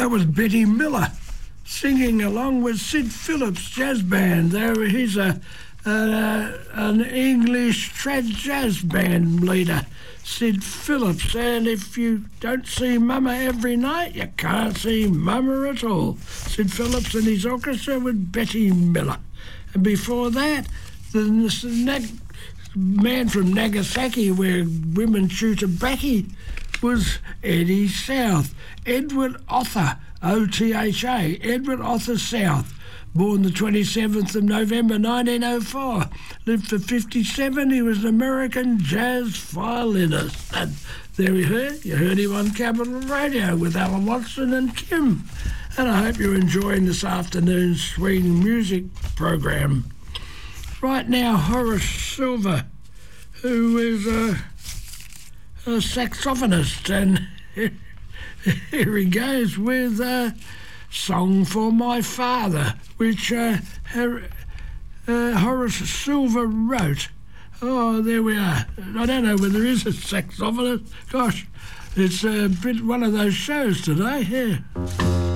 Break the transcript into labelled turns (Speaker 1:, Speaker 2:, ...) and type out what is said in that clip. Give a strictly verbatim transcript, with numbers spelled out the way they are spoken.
Speaker 1: That was Betty Miller singing along with Sid Phillips Jazz Band. There, he's a, a an English trad jazz band leader, Sid Phillips. And if you don't see Mama every night, you can't see Mama at all. Sid Phillips and his orchestra with Betty Miller. And before that, the Nag- man from Nagasaki, where women chew tobacco, was Eddie South. Edward Other, O T H A, Edward Other South, born the twenty-seventh of November nineteen oh four, lived for fifty-seven. He was an American jazz violinist. And there we heard, you heard him on Capital Radio with Alan Watson and Kim. And I hope you're enjoying this afternoon's swing music program. Right now, Horace Silver, who is a, a saxophonist, and here he goes with a Song for My Father, which uh, Her- uh, Horace Silver wrote. Oh, there we are. I don't know whether there is a saxophonist. Gosh, it's a bit one of those shows today, yeah.